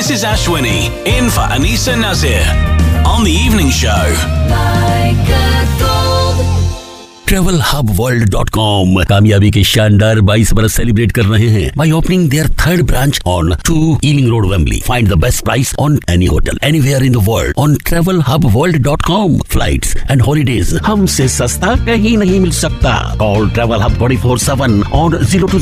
This is Ashwini, in for Anisa Nazir, on the evening show. TravelHubWorld.com कामयाबी के शानदार 22 बरस सेलिब्रेट कर रहे हैं by opening their third branch on 2 Ealing Road, Wembley. Find the best price on any hotel anywhere in the world on TravelHubWorld.com. Flights and holidays हमसे सस्ता कहीं नहीं मिल सकता. Call Travel Hub 24/7 on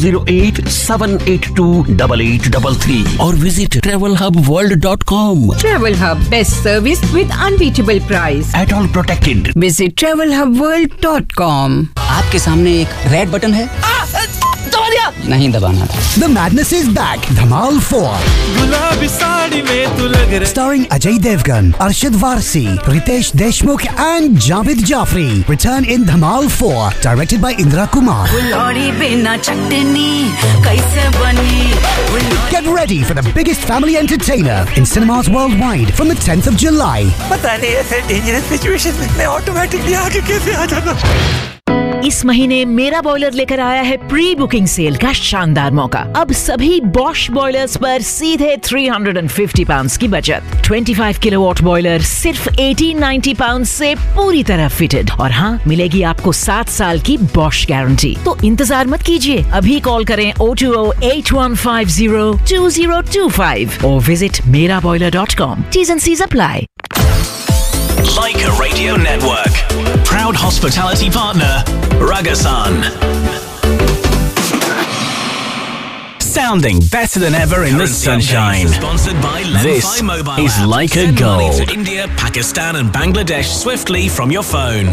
0208-782-8833 or visit TravelHubWorld.com. Travel Hub, best service with unbeatable price. At all protected. Visit TravelHubWorld.com. आपके सामने एक red button है, दबा दिया नहीं दबाना था. The madness is back. Dhamal 4. गुलाबी साड़ी में तू लग रहा. Starring Ajay Devgan, Arshad Varsi, Ritesh Deshmukh and Javed Jafri. Return in Dhamal 4. Directed by Indra Kumar. Get ready for the biggest family entertainer in cinemas worldwide from the 10th of July. पता नहीं ऐसे dangerous situation में मैं automatically आगे कैसे आ जाता. इस महीने मेरा बॉयलर लेकर आया है प्री बुकिंग सेल का शानदार मौका. अब सभी बॉश बॉयलर्स पर सीधे £350 की बचत. 25 किलोवाट बॉयलर सिर्फ £1890 से पूरी तरह फिटेड. और हाँ, मिलेगी आपको 7 साल की बॉश गारंटी. तो इंतजार मत कीजिए, अभी कॉल करें 020-8150-2025 और visit meraboiler.com. T's and C's apply. Leica Radio Network, proud hospitality partner, Ragasan. Sounding better than ever in the sunshine. Sponsored by This Lemfi Mobile is App. Leica Send money Gold. to India, Pakistan and Bangladesh swiftly from your phone.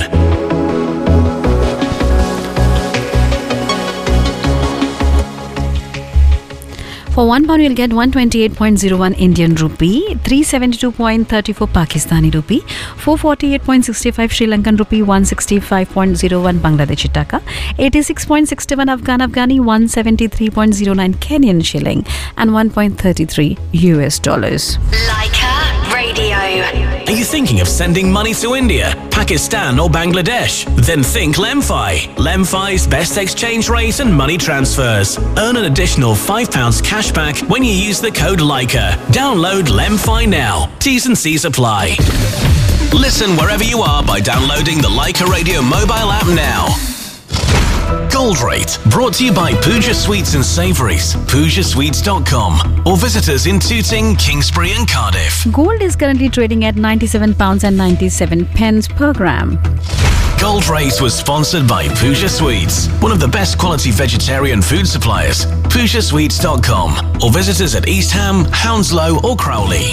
For £1, you'll get 128.01 Indian rupee, 372.34 Pakistani rupee, 448.65 Sri Lankan rupee, 165.01 Bangladeshi taka, 86.61 Afghani, 173.09 Kenyan shilling, and 1.33 US dollars. Leica Radio. Are you thinking of sending money to India, Pakistan or Bangladesh? Then think Lemfi. Lemfi's best exchange rate and money transfers. Earn an additional £5 cashback when you use the code Leica. Download Lemfi now. T's and C's apply. Listen wherever you are by downloading the Leica Radio mobile app now. Gold Rate, brought to you by Pooja Sweets and Savouries, PoojaSweets.com, or visit us in Tooting, Kingsbury and Cardiff. Gold is currently trading at £97.97 per gram. Gold Rate was sponsored by Pooja Sweets, one of the best quality vegetarian food suppliers, PoojaSweets.com, or visit us at East Ham, Hounslow or Crowley.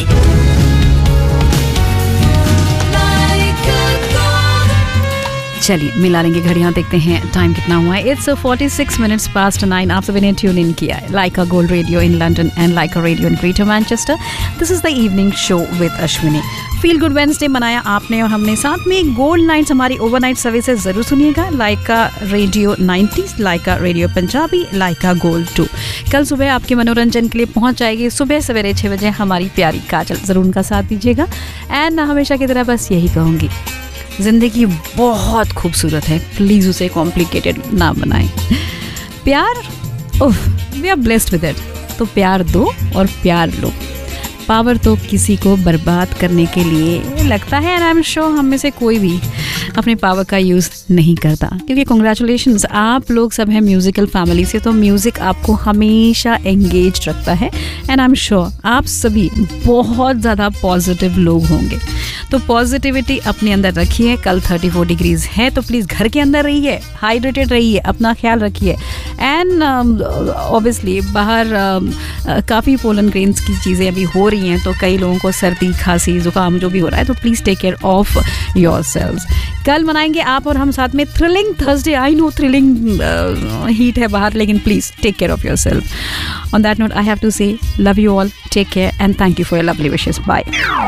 चलिए मिला लेंगे घड़ियां, देखते हैं time कितना हुआ है. It's 46 minutes past 9. आप सभी ने ट्यून इन किया है Leica Gold Radio in London and Leica Radio in Greater Manchester. This is the evening show with Ashwini. Feel Good Wednesday मनाया आपने और हमने. साथ में गोल्ड नाइट्स हमारी ओवरनाइट सर्विसेज जरूर सुनिएगा. Leica Radio 90s, Leica Radio Punjabi, Leica Gold 2 कल सुबह आपके मनोरंजन के लिए पहुंच जाएगी. सुबह सवेरे 6 बजे हमारी प्यारी काजल, जरूर उनका साथ दीजिएगा. एंड हमेशा की तरह बस यही कहूँगी, जिंदगी बहुत खूबसूरत है, प्लीज उसे कॉम्प्लिकेटेड ना बनाएं. प्यार, we are blessed with it. तो प्यार दो और प्यार लो. पावर तो किसी को बर्बाद करने के लिए लगता है, एंड आई एम श्योर हम में से कोई भी अपने पावर का यूज़ नहीं करता, क्योंकि कंग्रेचुलेशंस, आप लोग सब हैं म्यूज़िकल फैमिली से, तो म्यूज़िक आपको हमेशा एंगेज रखता है. एंड आई एम श्योर आप सभी बहुत ज़्यादा पॉजिटिव लोग होंगे. तो पॉजिटिविटी अपने अंदर रखिए. कल 34 डिग्रीज है, तो प्लीज़ घर के अंदर रहिए, हाइड्रेटेड रहिए, अपना ख्याल रखिए. एंड ऑब्वियसली बाहर काफ़ी पोलन ग्रेन्स की चीज़ें अभी हो रही हैं, तो कई लोगों को सर्दी, खांसी, जुकाम जो भी हो रहा है, तो please take care of your selves. कल मनाएंगे आप और हम साथ में thrilling Thursday. I know thrilling heat है बाहर, लेकिन please take care of your self. On that note I have to से love you all, take care and thank you for your lovely wishes. Bye.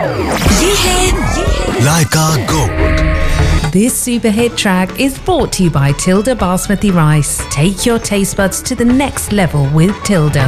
Leica Gold. This super hit track is brought to you by Tilda Basmati Rice. Take your taste buds to the next level with Tilda.